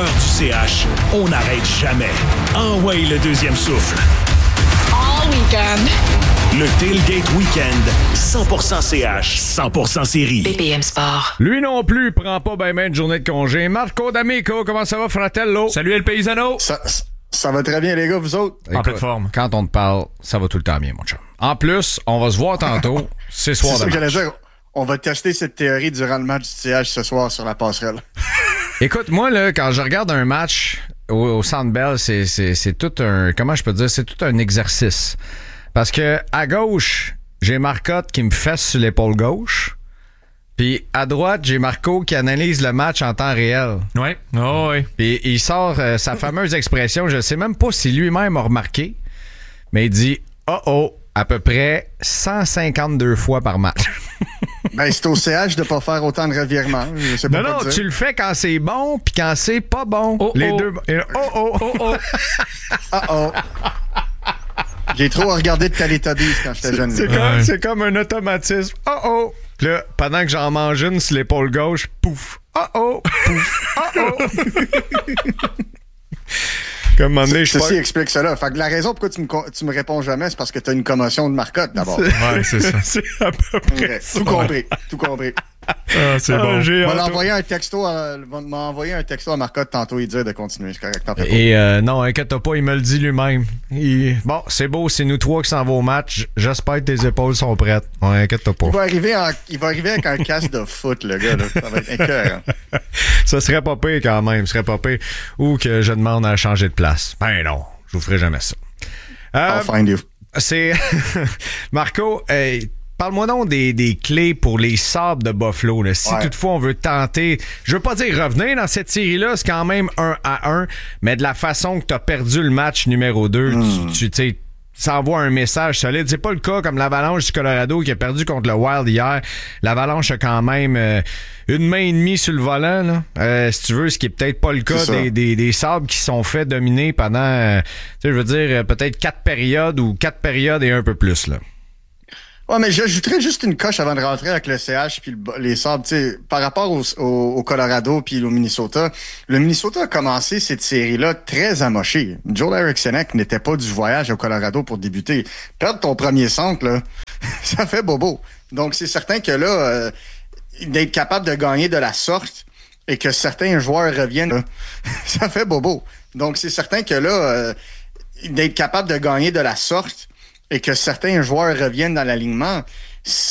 joueurs du CH, on n'arrête jamais. Envoyez le deuxième souffle. All weekend. Le Tailgate Weekend, 100% CH, 100% série. BPM Sport. Lui non plus prend pas ben de journée de congé. Marco D'Amico, comment ça va, fratello? Salut El Paisano! Ça va très bien, les gars, vous autres? En pleine forme. Quand on te parle, ça va tout le temps bien, mon chum. En plus, on va se voir tantôt. C'est soir de match. C'est ça que j'allais dire. On va tester cette théorie durant le match du CH ce soir sur la passerelle. Écoute, moi, là, quand je regarde un match au Centre Bell, c'est tout un... Comment je peux dire? C'est tout un exercice. Parce que à gauche, j'ai Marcotte qui me fesse sur l'épaule gauche. Puis à droite, j'ai Marco qui analyse le match en temps réel. Ouais. Oh, oui. Puis il sort sa fameuse expression, je sais même pas si lui-même a remarqué, mais il dit « Oh, à peu près 152 fois par match. » Ben, c'est au CH de pas faire autant de revirements. Je sais pas Non, quoi dire. tu le fais quand c'est bon puis quand c'est pas bon. Les deux... J'ai trop regardé de Teletubbies quand j'étais jeune. C'est comme un automatisme. Puis là, pendant que j'en mange une sur l'épaule gauche, pouf. Pouf. Comme un moment donné, Ceci explique cela. Fait que la raison pourquoi tu me réponds jamais, c'est parce que t'as une commotion de Marcotte, d'abord. Ouais, c'est ça. C'est à peu près ça. Tout compris. Ah, c'est bon. J'ai On hâte. m'a envoyé un texto à Marcotte tantôt, il dit de continuer. C'est correct, t'en fais pas. Et non, inquiète pas, il me le dit lui-même. Bon, c'est beau, c'est nous trois qui s'en va au match. J'espère que tes épaules sont prêtes. Ouais, inquiète pas. Il va arriver avec un casque de foot, le gars. Là. Ça va être écœurant. Ça serait pas pire quand même, Ou que je demande à changer de place. Ben non, je vous ferai jamais ça. I'll find you. C'est... Marco, parle-moi donc des clés pour les Sabres de Buffalo. Là. Si toutefois on veut tenter, je veux pas dire revenir dans cette série-là, c'est quand même 1-1, mais de la façon que tu as perdu le match numéro 2, tu sais, ça envoie un message solide. C'est pas le cas comme l'Avalanche du Colorado qui a perdu contre le Wild hier. L'Avalanche a quand même une main et demie sur le volant, là. Si tu veux, ce qui est peut-être pas le cas des Sabres qui sont fait dominer pendant, tu sais, je veux dire, peut-être 4 périodes et un peu plus, là. Ouais, mais j'ajouterais juste une coche avant de rentrer avec le CH puis les Sabres. Tu sais, par rapport au Colorado puis au Minnesota, le Minnesota a commencé cette série-là très amoché. Joel Eriksson n'était pas du voyage au Colorado pour débuter. Perdre ton premier centre, là, ça fait bobo. Donc, c'est certain que là, d'être capable de gagner de la sorte et que certains joueurs reviennent, là, ça fait bobo. Donc, c'est certain que là, d'être capable de gagner de la sorte et que certains joueurs reviennent dans l'alignement,